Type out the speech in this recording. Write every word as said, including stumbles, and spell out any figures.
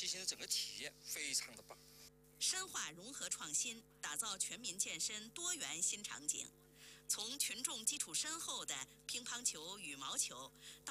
骑行的整个体验非常的棒。 深化融合创新，打造全民健身多元新场景。从群众基础深厚的乒乓球、羽毛球到